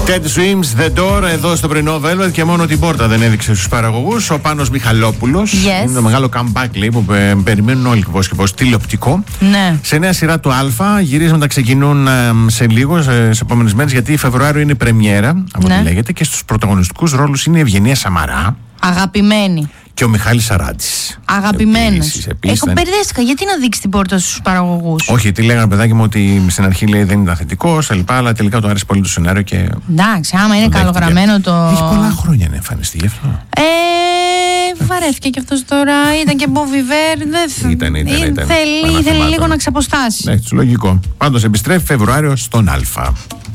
Ted Swims, The Door, εδώ στο πρωινό Velvet, και μόνο την πόρτα δεν έδειξε στους παραγωγούς. Ο Πάνος Μιχαλόπουλος. Yes. Είναι το μεγάλο comeback, λέει, που περιμένουν όλοι πώς και πώς. Τηλεοπτικό. Ναι. Σε νέα σειρά του Α. Γυρίσματα ξεκινούν σε λίγο, σε επόμενες μέρες, γιατί Φεβρουάριο είναι η πρεμιέρα, από ό,τι λέγεται, και στους πρωταγωνιστικούς ρόλους είναι η Ευγενία Σαμαρά. Αγαπημένη. Και ο Μιχάλης Σαράντης. Αγαπημένος. Έχω μπερδέστηκα. Γιατί να δείξει την πόρτα στους παραγωγούς? Όχι, τι λέγανε, παιδάκι μου, ότι στην αρχή λέει δεν ήταν θετικός, αλλά τελικά του άρεσε πολύ το σενάριο και. Εντάξει, άμα είναι καλογραμμένο το. Έχει πολλά χρόνια να εμφανιστεί γι' αυτό. Βαρέθηκε κι αυτός τώρα. Ήταν και Μποβιβέρ. Ήταν. Θέλει λίγο να ξαποστάσει. Ναι, λογικό. Πάντως επιστρέφει Φεβρουάριο στον Α.